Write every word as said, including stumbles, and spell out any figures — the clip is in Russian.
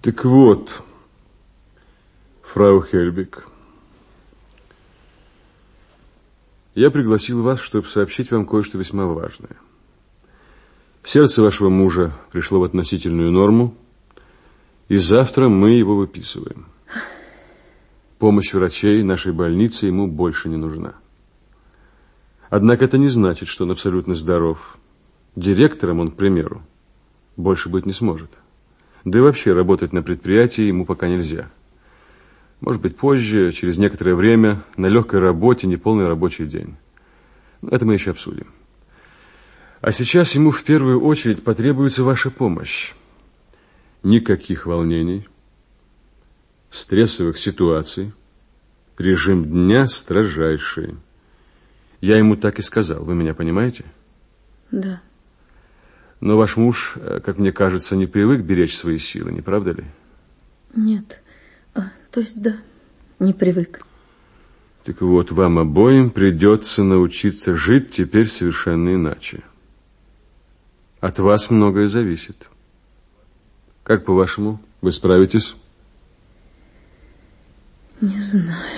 Так вот, фрау Хельбиг, я пригласил вас, чтобы сообщить вам кое-что весьма важное. Сердце вашего мужа пришло в относительную норму, и завтра мы его выписываем. Помощь врачей нашей больницы ему больше не нужна. Однако это не значит, что он абсолютно здоров. Директором он, к примеру, больше быть не сможет. Да и вообще работать на предприятии ему пока нельзя. Может быть, позже, через некоторое время, на легкой работе, неполный рабочий день. Но это мы еще обсудим. А сейчас ему в первую очередь потребуется ваша помощь. Никаких волнений, стрессовых ситуаций, режим дня строжайший. Я ему так и сказал, вы меня понимаете? Да. Но ваш муж, как мне кажется, не привык беречь свои силы, не правда ли? Нет. А, то есть, да, не привык. Так вот, вам обоим придется научиться жить теперь совершенно иначе. От вас многое зависит. Как по-вашему, вы справитесь? Не знаю.